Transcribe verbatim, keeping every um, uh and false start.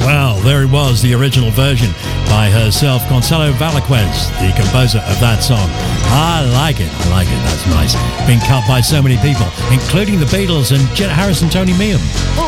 Well, there it was, the original version by herself, Gonçalo Velasquez, the composer of that song. I like it. I like it. That's nice. Been cut by so many people, including the Beatles and Jet Harris and Tony Meehan.